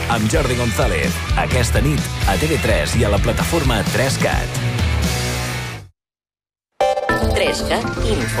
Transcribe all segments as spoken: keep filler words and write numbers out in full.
amb Jordi González. Aquesta nit a T V tres i a la plataforma tres cat. tres cat Info.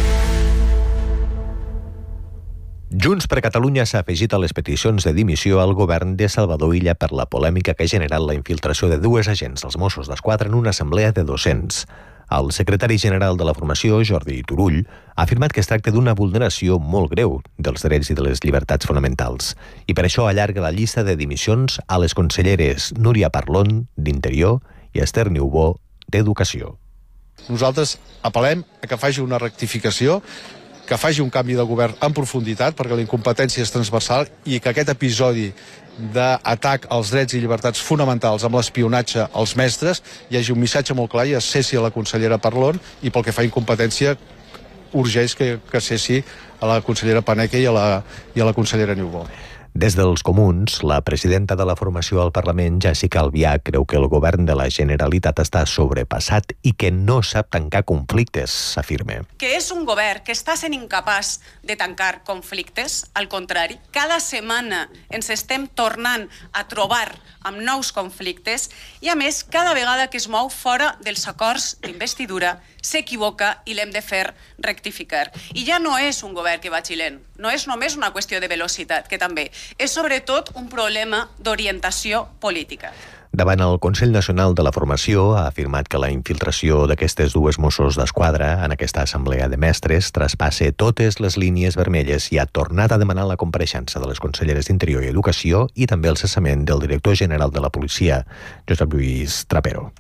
Junts per Catalunya s'ha afegit a les peticions de dimissió al govern de Salvador Illa per la polèmica que ha generat la infiltració de dues agents dels Mossos d'Esquadra en una assemblea de docents. El secretari general de la formació, Jordi Turull, ha afirmat que es tracta d'una vulneració molt greu dels drets i de les llibertats fonamentals i per això allarga la llista de dimissions a les conselleres Núria Parlon, d'Interior, i Esther Niubó, d'Educació. Nosaltres apel·lem a que faci una rectificació, que faci un canvi de govern en profunditat, perquè la incompetència és transversal i que aquest episodi d'atac als drets i llibertats fonamentals amb l'espionatge als mestres hi hagi un missatge molt clar i es cessi a la consellera Parlon i pel que fa a incompetència urgeix que, que cessi a la consellera Paneque i a la, i a la consellera Niubó. Des dels Comuns, la presidenta de la formació al Parlament, Jessica Albiach, creu que el govern de la Generalitat està sobrepassat i que no sap tancar conflictes, s'afirma. Que és un govern que està sent incapaç de tancar conflictes, al contrari, cada setmana ens estem tornant a trobar amb nous conflictes i, a més, cada vegada que es mou fora dels acords d'investidura s'equivoca i l'hem de fer rectificar. I ja no és un govern que vagi lent, no és només una qüestió de velocitat, que també, és sobretot un problema d'orientació política. Davant el Consell Nacional de la Formació ha afirmat que la infiltració d'aquestes dues Mossos d'Esquadra en aquesta assemblea de mestres traspassa totes les línies vermelles i ha tornat a demanar la compareixença de les conselleres d'Interior i Educació i també el cessament del director general de la policia, Josep Lluís Trapero.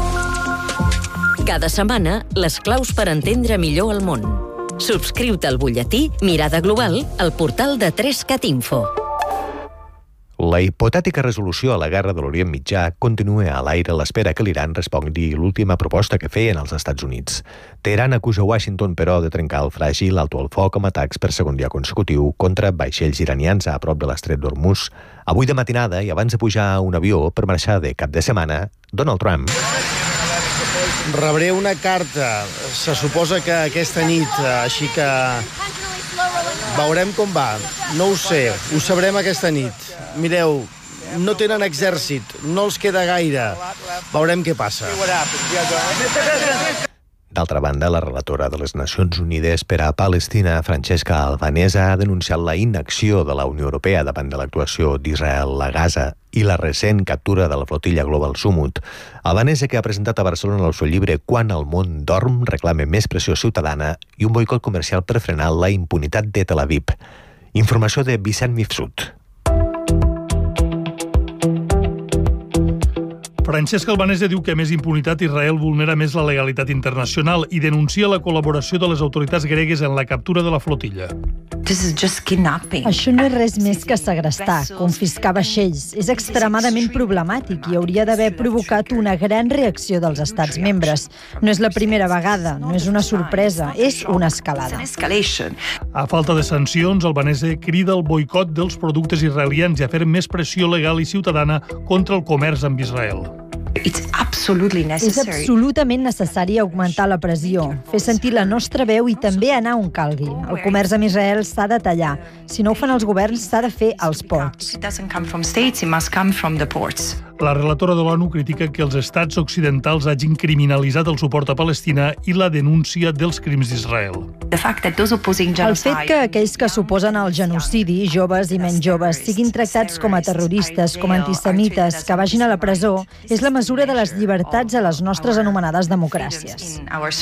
Cada setmana, les claus per entendre millor el món. Subscriu-te al butlletí Mirada Global al portal de tres cat Info. La hipotètica resolució a la guerra de l'Orient Mitjà continua a l'aire a l'espera que l'Iran respongui l'última proposta que feien els Estats Units. Teheran acusa Washington, però, de trencar el fràgil alto el foc amb atacs per segon dia consecutiu contra vaixells iranians a prop de l'estret d'Hormuz. Avui de matinada, i abans de pujar a un avió per marxar de cap de setmana, Donald Trump... Rebré una carta, se suposa que aquesta nit, així que veurem com va. No ho sé, ho sabrem aquesta nit. Mireu, no tenen exèrcit, no els queda gaire. Veurem què passa. D'altra banda, la relatora de les Nacions Unides per a Palestina, Francesca Albanese, ha denunciat la inacció de la Unió Europea davant de l'actuació d'Israel a Gaza i la recent captura de la flotilla Global Summit. Albanese, que ha presentat a Barcelona el seu llibre Quan el món dorm, reclama més pressió ciutadana i un boicot comercial per frenar la impunitat de Tel Aviv. Informació de Vicent Mifsud. Francesca Albanese diu que, més impunitat, Israel vulnera més la legalitat internacional i denuncia la col·laboració de les autoritats gregues en la captura de la flotilla. Això no és res més que segrestar, confiscar vaixells. És extremadament problemàtic i hauria d'haver provocat una gran reacció dels estats membres. No és la primera vegada, no és una sorpresa, és una escalada. A falta de sancions, Albanese crida el boicot dels productes israelians i a fer més pressió legal i ciutadana contra el comerç amb Israel. És absolutament necessari augmentar la pressió, fer sentir la nostra veu i també anar on calgui. El comerç amb Israel s'ha de tallar. Si no ho fan els governs, s'ha de fer als ports. La relatora de l'ONU critica que els estats occidentals hagin criminalitzat el suport a Palestina i la denúncia dels crims d'Israel. El fet que aquells que s'oposen al genocidi, joves i menys joves, siguin tractats com a terroristes, com a antisemites, que vagin a la presó, és la mesura de les llibertats a les nostres anomenades democràcies.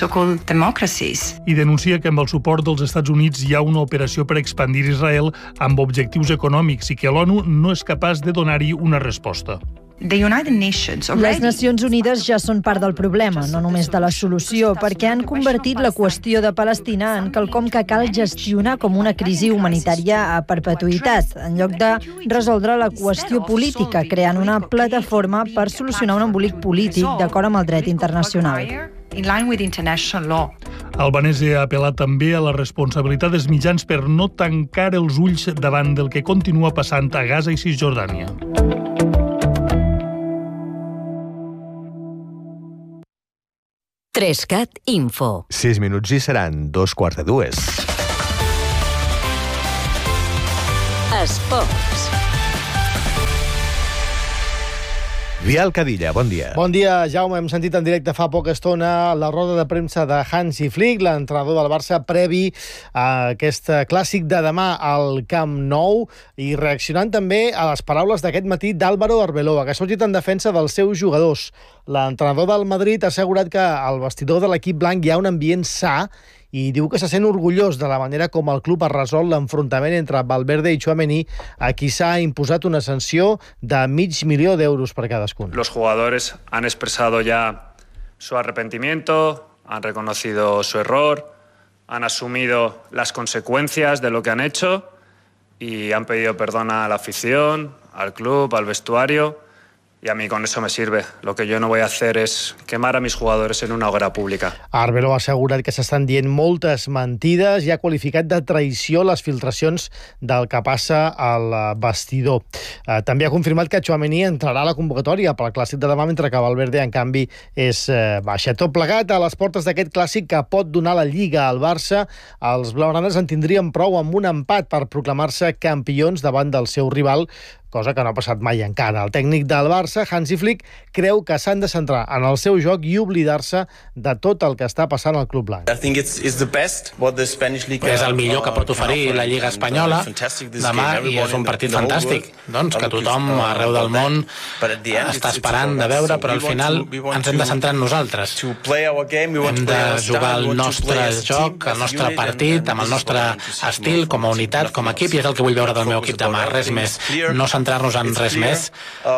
I denuncia que amb el suport dels Estats Units hi ha una operació per expandir Israel amb objectius econòmics i que l'ONU no és capaç de donar-hi una resposta. Les Nacions Unides ja són part del problema, no només de la solució, perquè han convertit la qüestió de Palestina en quelcom que cal gestionar com una crisi humanitària a perpetuïtat, en lloc de resoldre la qüestió política, creant una plataforma per solucionar un embolic polític d'acord amb el dret internacional. Albanese ha apel·lat també a la responsabilitat dels mitjans per no tancar els ulls davant del que continua passant a Gaza i Cisjordània. tres cat Info. Sis minuts i seran dos quarts de dues. Esports. Biel Cadilla, bon dia. Bon dia, Jaume. Hem sentit en directe fa poca estona la roda de premsa de Hansi Flick, l'entrenador del Barça, previ a aquest clàssic de demà al Camp Nou, i reaccionant també a les paraules d'aquest matí d'Álvaro Arbeloa, que ha sortit en defensa dels seus jugadors. L'entrenador del Madrid ha assegurat que al vestidor de l'equip blanc hi ha un ambient sa i diu que se sent orgullós de la manera com el club ha resolt l'enfrontament entre Valverde i Tchouaméni, a qui s'ha imposat una sanció de mig milió d'euros per cadascun. Los jugadores han expresado ya su arrepentimiento, han reconocido su error, han asumido las consecuencias de lo que han hecho y han pedido perdón a la afición, al club, al vestuario. Y a mí con eso me sirve. Lo que yo no voy a hacer es quemar a mis jugadores en una hoguera pública. Arbeloa ha assegurat que s'estan dient moltes mentides i ha qualificat de traïció les filtracions del que passa al vestidor. Eh, també ha confirmat que Tchouaméni entrarà a la convocatòria pel clàssic de demà, mentre que Valverde, en canvi, és eh, baixa. Tot plegat a les portes d'aquest clàssic que pot donar la Lliga al Barça. Els blaugranes en tindrien prou amb un empat per proclamar-se campions davant del seu rival, cosa que no ha passat mai encara. El tècnic del Barça, Hansi Flick, creu que s'han de centrar en el seu joc i oblidar-se de tot el que està passant al club blanc. És el millor que pot oferir la Lliga Espanyola demà i és un partit fantàstic, doncs, que tothom arreu del món està esperant de veure, però al final ens hem de centrar en nosaltres. Hem de jugar el nostre joc, el nostre partit, amb el nostre estil, com a unitat, com a equip, i és el que vull veure del meu equip demà, res més. No centrar-nos en res més.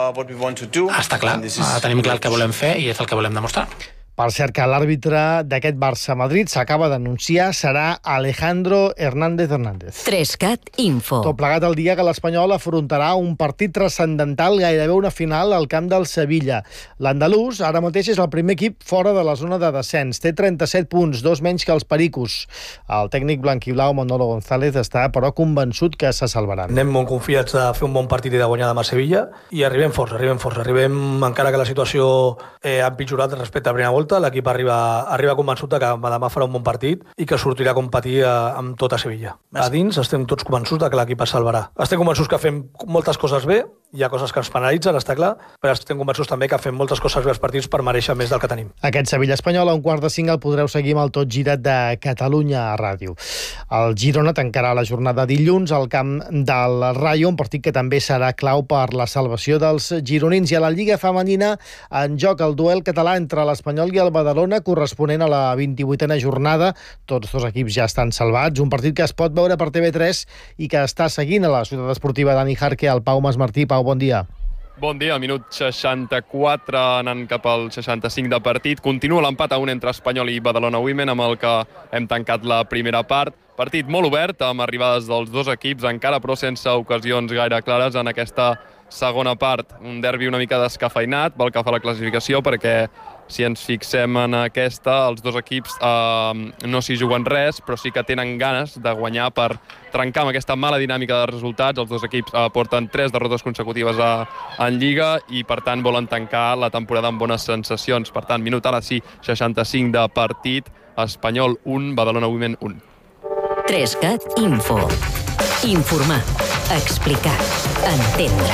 Està clar, tenim clar el que volem fer i és el que volem demostrar. Per cert, que l'àrbitre d'aquest Barça-Madrid s'acaba d'anunciar serà Alejandro Hernández Hernández. Trescat Info. Tot plegat el dia que l'Espanyol afrontarà un partit transcendental, gairebé una final, al camp del Sevilla. L'andalús ara mateix és el primer equip fora de la zona de descens. Té trenta-set punts, dos menys que els pericos. El tècnic blanquiblau, Manolo González, està però convençut que se salvaran. Anem molt confiats de fer un bon partit i de guanyar demà a Sevilla, i arribem forts, arribem forts. Arribem, encara que la situació eh, ha empitjorat respecte a la primera volta, l'equip arriba, arriba convençut que demà farà un bon partit i que sortirà a competir amb tota Sevilla. A dins estem tots convençuts que l'equip es salvarà. Estem convençuts que fem moltes coses bé, hi ha coses que ens penalitzen, està clar, però estem convençuts també que fem moltes coses bé als partits per mereixer més del que tenim. Aquest Sevilla-Espanyol a un quart de cinc el podreu seguir amb el Tot Girat de Catalunya a ràdio. El Girona tancarà la jornada dilluns al camp del Rayo, un partit que també serà clau per la salvació dels gironins. I a la Lliga Femenina en joc el duel català entre l'Espanyol i el Badalona, corresponent a la vint-i-vuitena jornada. Tots dos equips ja estan salvats. Un partit que es pot veure per T V tres i que està seguint a la ciutat esportiva Dani Jarque, el Pau Masmartí. Pau, bon dia. Bon dia, al minut seixanta-quatre, anant cap al seixanta-cinc de partit. Continua l'empat a un entre Espanyol i Badalona Women, amb el que hem tancat la primera part. Partit molt obert, amb arribades dels dos equips, encara però sense ocasions gaire clares en aquesta segona part. Un derbi una mica descafeinat pel que fa a la classificació, perquè si ens fixem en aquesta, els dos equips eh, no s'hi juguen res, però sí que tenen ganes de guanyar per trencar amb aquesta mala dinàmica de resultats. Els dos equips eh, porten tres derrotes consecutives a, en Lliga i, per tant, volen tancar la temporada amb bones sensacions. Per tant, minut ara sí, seixanta-cinc de partit, Espanyol un, Badalona Women un. Trescat Info. Informar, explicar, entendre.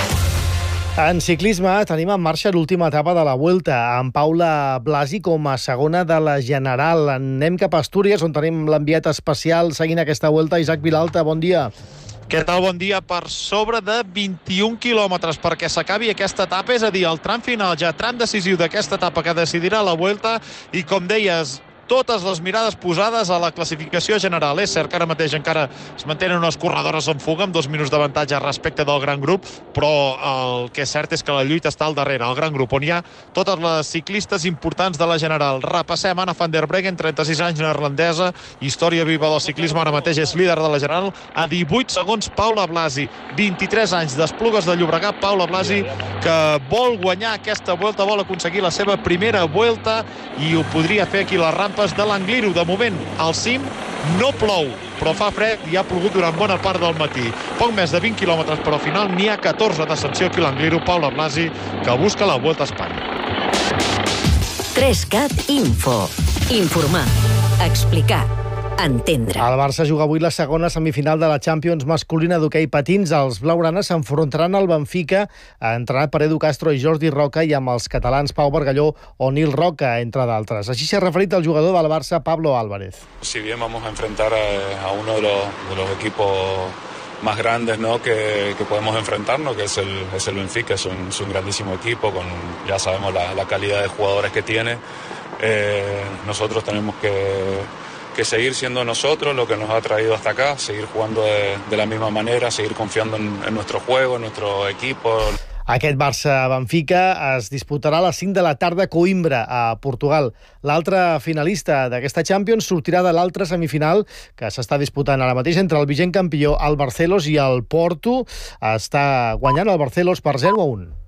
En ciclisme tenim en marxa l'última etapa de la Vuelta, amb Paula Blasi com a segona de la general. Anem cap a Astúries, on tenim l'enviat especial seguint aquesta Vuelta, Isaac Vilalta. Bon dia. Què tal? Bon dia. Per sobre de vint-i-un quilòmetres perquè s'acabi aquesta etapa, és a dir, el tram final, ja tram decisiu d'aquesta etapa que decidirà la Vuelta, i com deies, totes les mirades posades a la classificació general. És cert que ara mateix encara es mantenen unes corredores en fuga amb dos minuts d'avantatge respecte del gran grup, però el que és cert és que la lluita està al darrere, el gran grup, on hi ha totes les ciclistes importants de la general. Repassem Anna van der Breggen, trenta-sis anys, neerlandesa, història viva del ciclisme, ara mateix és líder de la general, a divuit segons Paula Blasi, vint-i-tres anys, d'Esplugues de Llobregat, Paula Blasi, que vol guanyar aquesta Vuelta, vol aconseguir la seva primera Vuelta i ho podria fer aquí a les rampes de l'Angliru. De moment, al cim no plou, però fa fred i ha plogut durant bona part del matí. Poc més de vint quilòmetres, però al final n'hi ha catorze d'ascensió aquí a l'Angliru. Paula Blasi, que busca la Vuelta a Espanya. Trescat Info. Informar, explicar, Entendre. El Barça juga avui la segona semifinal de la Champions masculina d'hoquei patins. Els blaugranes s'enfrontaran al Benfica, entrenat per Edu Castro i Jordi Roca, i amb els catalans Pau Bargalló o Nil Roca, entre d'altres. Així s'ha referit el jugador del Barça, Pablo Álvarez. Si bien vamos a enfrentar a uno de los, de los equipos más grandes, ¿no?, que, que podemos enfrentarnos, que es el, es el Benfica, es un, es un grandísimo equipo, con ya sabemos la, la calidad de jugadores que tiene. Eh, nosotros tenemos que, que seguir siendo nosotros, lo que nos ha traído hasta acá, seguir jugando de, de la misma manera, seguir confiando en, en nuestro juego, en nuestro equipo. Aquest Barça-Benfica es disputarà a les cinc de la tarda a Coimbra, a Portugal. L'altre finalista d'aquesta Champions sortirà de l'altra semifinal que s'està disputant ara mateix entre el vigent campió, el Barcelos, i el Porto. Està guanyant el Barcelos per zero a un.